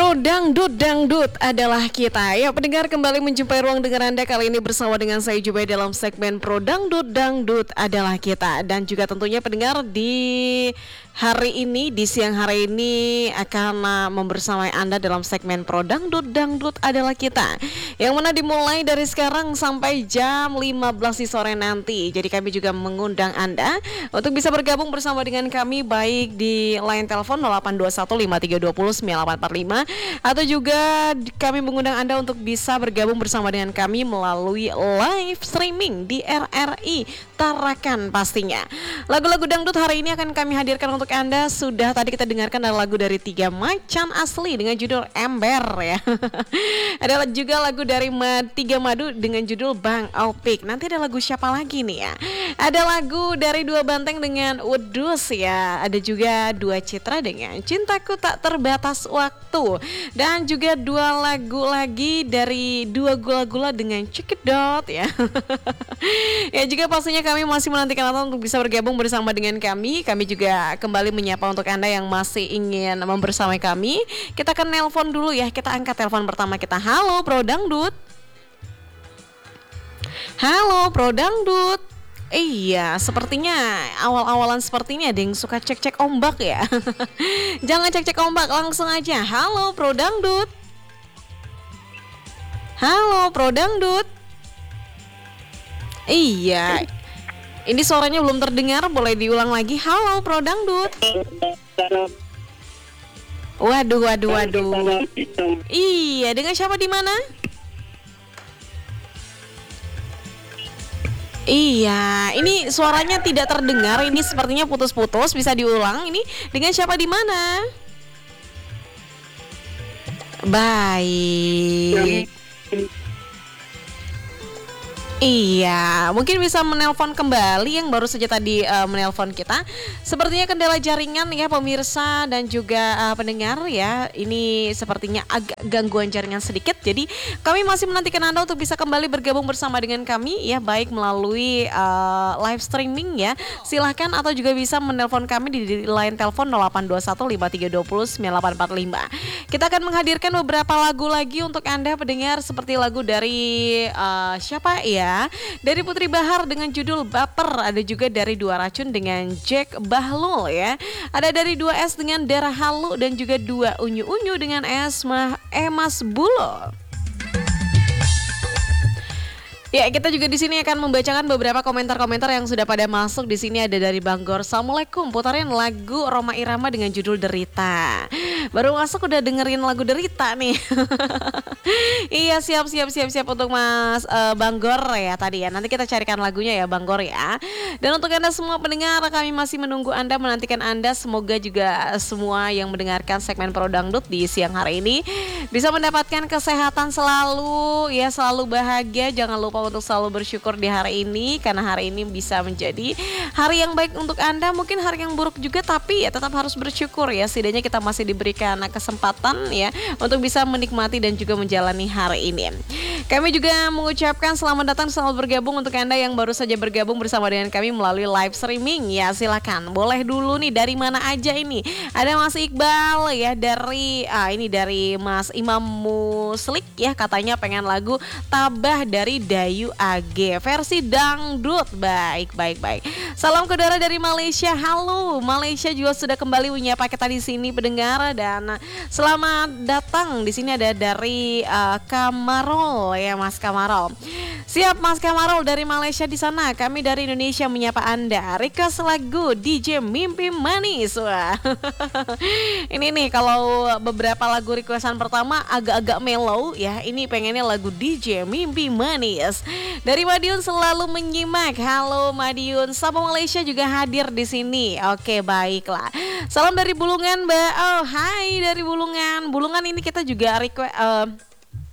Pro Dangdut, Dangdut adalah kita. Ya, pendengar kembali menjumpai ruang dengar Anda kali ini bersama dengan saya Jubai dalam segmen Pro Dangdut, Dangdut adalah kita. Dan juga tentunya pendengar di hari ini, di siang hari ini akan membersamai Anda dalam segmen Pro Dangdut, Dangdut adalah kita. Yang mana dimulai dari sekarang sampai jam 15 di sore nanti. Jadi kami juga mengundang Anda untuk bisa bergabung bersama dengan kami baik di line telepon 0821 5320 9845 atau juga kami mengundang Anda untuk bisa bergabung bersama dengan kami melalui live streaming di RRI Tarakan pastinya. Lagu-lagu dangdut hari ini akan kami hadirkan untuk Anda. Sudah tadi kita dengarkan ada lagu dari Tiga Macan Asli dengan judul Ember ya. Ada juga lagu dari Tiga Madu dengan judul Bang Opik. Nanti ada lagu siapa lagi nih ya? Ada lagu dari Dua Banteng dengan Udus ya. Ada juga Dua Citra dengan Cintaku Tak Terbatas Waktu. Dan juga dua lagu lagi dari Dua Gula-Gula dengan Cekidot ya. Ya juga pastinya kami masih menantikan Anda untuk bisa bergabung bersama dengan kami. Kami juga kembali menyapa untuk Anda yang masih ingin membersamai kami. Kita akan nelpon dulu ya. Kita angkat telepon pertama kita. Halo Pro Dangdut. Halo Pro Dangdut. Iya, sepertinya awal-awalan sepertinya ada yang suka cek-cek ombak ya. Jangan cek-cek ombak, langsung aja. Halo Pro Dangdut. Halo Pro Dangdut. Iya, ini suaranya belum terdengar, boleh diulang lagi. Halo Pro Dangdut. Waduh. Iya, dengan siapa di mana? Iya, ini suaranya tidak terdengar. Ini sepertinya putus-putus. Bisa diulang. Ini dengan siapa di mana? Baik. Iya, mungkin bisa menelpon kembali yang baru saja tadi menelpon kita. Sepertinya kendala jaringan ya pemirsa dan juga pendengar ya. Ini sepertinya agak gangguan jaringan sedikit. Jadi kami masih menantikan Anda untuk bisa kembali bergabung bersama dengan kami ya, baik melalui live streaming ya. Silahkan atau juga bisa menelpon kami di line telepon 0821 5320 9845. Kita akan menghadirkan beberapa lagu lagi untuk Anda pendengar, seperti lagu dari siapa ya? Dari Putri Bahar dengan judul Baper. Ada juga dari Dua Racun dengan Jack Bahlul ya. Ada dari 2S dengan Darah Halu dan juga Dua Unyu-Unyu dengan Emas Bulo. Ya, kita juga di sini akan membacakan beberapa komentar-komentar yang sudah pada masuk. Di sini ada dari Bang Gor. Assalamualaikum, putarin lagu Roma Irama dengan judul Derita. Baru masuk udah dengerin lagu Derita nih. Iya, siap untuk Mas Bang Gor ya tadi ya. Nanti kita carikan lagunya ya Bang Gor ya. Dan untuk Anda semua pendengar, kami masih menunggu Anda, menantikan Anda. Semoga juga semua yang mendengarkan segmen Pro Dangdut di siang hari ini bisa mendapatkan kesehatan selalu ya, selalu bahagia. Jangan lupa untuk selalu bersyukur di hari ini, karena hari ini bisa menjadi hari yang baik untuk Anda. Mungkin hari yang buruk juga, tapi ya tetap harus bersyukur ya. Setidaknya kita masih diberikan kesempatan ya untuk bisa menikmati dan juga menjalani hari ini. Kami juga mengucapkan selamat datang, selamat bergabung untuk Anda yang baru saja bergabung bersama dengan kami melalui live streaming ya. Silakan, boleh dulu nih dari mana aja ini. Ada Mas Iqbal ya, dari ini dari Mas Imam Muslik ya, katanya pengen lagu Tabah dari Dayu AG versi dangdut. Baik. Salam saudara dari Malaysia. Halo, Malaysia juga sudah kembali menyapa kita di sini pendengar, dan selamat datang. Di sini ada dari Kamarol ya, Mas Kamarol. Siap Mas Kamarol dari Malaysia di sana. Kami dari Indonesia menyapa Anda. Request lagu DJ Mimpi Manis. Wah. Ini nih kalau beberapa lagu requestan pertama agak-agak mellow ya. Ini pengennya lagu DJ Mimpi Manis. Dari Madiun selalu menyimak. Halo Madiun. Sapa Malaysia juga hadir di sini. Oke, baiklah. Salam dari Bulungan, Mbak. Oh, hai dari Bulungan. Bulungan ini kita juga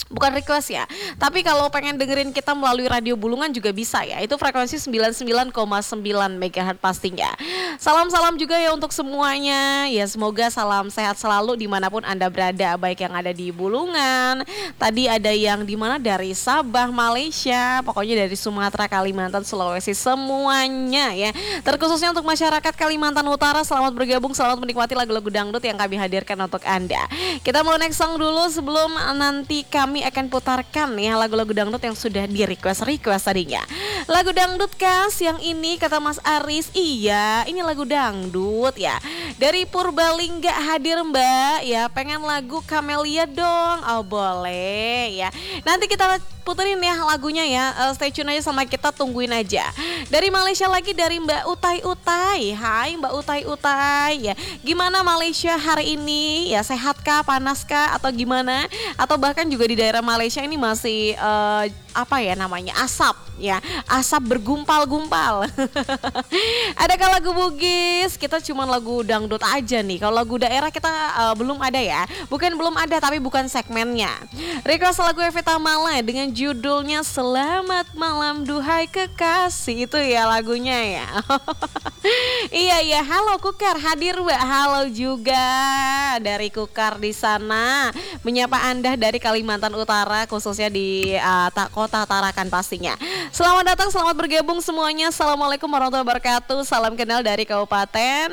bukan request ya. Tapi kalau pengen dengerin kita melalui radio Bulungan juga bisa ya. Itu frekuensi 99,9 MHz pastinya. Salam-salam juga ya untuk semuanya. Ya semoga salam sehat selalu dimanapun Anda berada. Baik yang ada di Bulungan. Tadi ada yang di mana dari Sabah, Malaysia. Pokoknya dari Sumatera, Kalimantan, Sulawesi semuanya ya. Terkhususnya untuk masyarakat Kalimantan Utara, selamat bergabung, selamat menikmati lagu-lagu dangdut yang kami hadirkan untuk Anda. Kita mau next song dulu sebelum nanti kami akan putarkan ya lagu-lagu dangdut yang sudah di request tadinya. Lagu dangdut khas yang ini kata Mas Aris, iya ini lagu dangdut ya. Dari Purbalingga hadir Mbak ya, pengen lagu Camellia dong. Oh boleh ya. Nanti kita puterin ya lagunya ya, stay tune aja sama kita, tungguin aja. Dari Malaysia lagi dari Mbak Utai Utai. Hai Mbak Utai Utai ya. Gimana Malaysia hari ini ya, sehatkah, panaskah atau gimana? Atau bahkan juga di daerah Malaysia ini masih apa ya namanya, asap ya, asap bergumpal-gumpal. Adakah lagu Bugis? Kita cuma lagu dangdut aja nih. Kalau lagu daerah kita belum ada ya. Bukan belum ada tapi bukan segmennya. Request lagu Evita Mala dengan judulnya Selamat Malam Duhai Kekasih, itu ya lagunya ya. Iya, halo Kukar hadir Mbak. Halo juga dari Kukar di sana, menyapa Anda dari Kalimantan Utara, khususnya di kota Tarakan pastinya. Selamat datang, selamat bergabung semuanya. Assalamualaikum warahmatullahi wabarakatuh. Salam kenal dari Kabupaten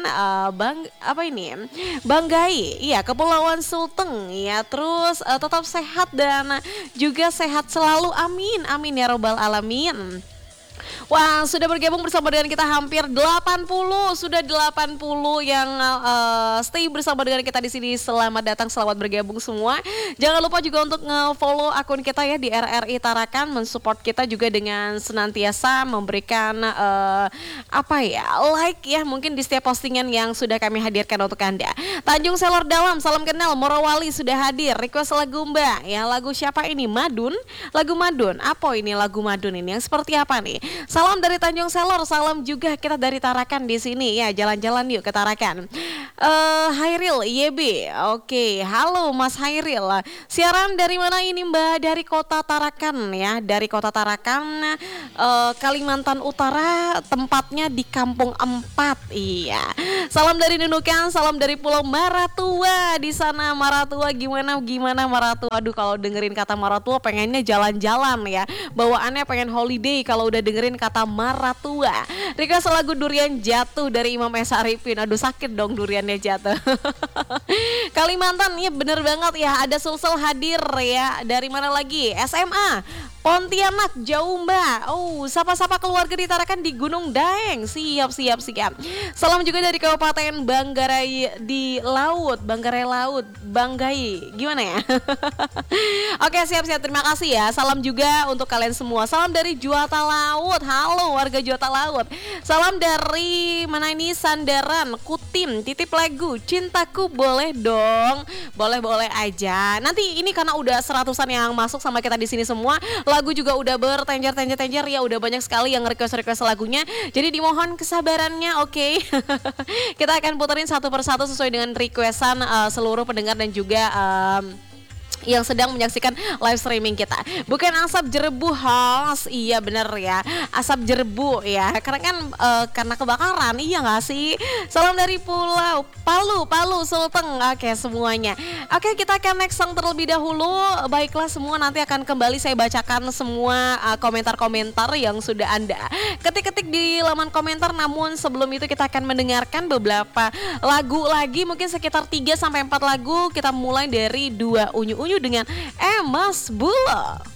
Banggai, iya Kepulauan Sulteng ya. Terus tetap sehat dan juga sehat selalu, amin ya robbal alamin. Wah, sudah bergabung bersama dengan kita hampir 80, sudah 80 yang stay bersama dengan kita di sini. Selamat datang, selamat bergabung semua. Jangan lupa juga untuk nge-follow akun kita ya di RRI Tarakan, mensupport kita juga dengan senantiasa memberikan like ya, mungkin di setiap postingan yang sudah kami hadirkan untuk Anda. Tanjung Selor Dalam, salam kenal, Morowali sudah hadir. Request lagu Mbak ya, lagu siapa ini? Madun, lagu Madun. Apa ini lagu Madun ini? Yang seperti apa nih? Salam dari Tanjung Selor, salam juga kita dari Tarakan di sini ya, jalan-jalan yuk ke Tarakan. Hairil YB, oke, halo Mas Hairil. Siaran dari mana ini Mbak? Dari kota Tarakan ya, dari kota Tarakan, Kalimantan Utara, tempatnya di Kampung 4. Iya. Salam dari Nunukan, salam dari Pulau Maratua di sana. Maratua gimana Maratua? Aduh, kalau dengerin kata Maratua pengennya jalan-jalan ya, bawaannya pengen holiday kalau udah dengerin kata Maratua. Request lagu Durian Jatuh dari Imam S. Arifin. Aduh, sakit dong duriannya jatuh. Kalimantan, ya bener banget ya, ada Sulsel hadir ya. Dari mana lagi? SMA Pontianak, jauh Mbak. Oh, sapa-sapa keluarga di Tarakan di Gunung Daeng. Siap. Salam juga dari Kabupaten Banggarai di Laut, Banggai. Gimana ya? Oke, siap. Terima kasih ya. Salam juga untuk kalian semua. Salam dari Juata Laut. Halo warga Juata Laut. Salam dari mana ini? Sandaran, Kutim. Titip lagu Cintaku boleh dong. Boleh aja. Nanti ini karena udah 100-an yang masuk sama kita di sini semua. Lagu juga udah bertenjer ya, udah banyak sekali yang request lagunya. Jadi dimohon kesabarannya, oke. Kita akan puterin satu persatu sesuai dengan requestan seluruh pendengar dan juga yang sedang menyaksikan live streaming kita. Bukan asap jerbu host, iya bener ya, asap jerbu ya, karena kan karena kebakaran, iya gak sih? Salam dari Pulau Palu Sulteng. Oke semuanya. Oke, kita akan next song terlebih dahulu. Baiklah semua, nanti akan kembali saya bacakan semua komentar-komentar yang sudah Anda ketik-ketik di laman komentar. Namun sebelum itu kita akan mendengarkan beberapa lagu lagi, mungkin sekitar 3-4 lagu. Kita mulai dari 2 unyu-unyu dengan Mas Bula.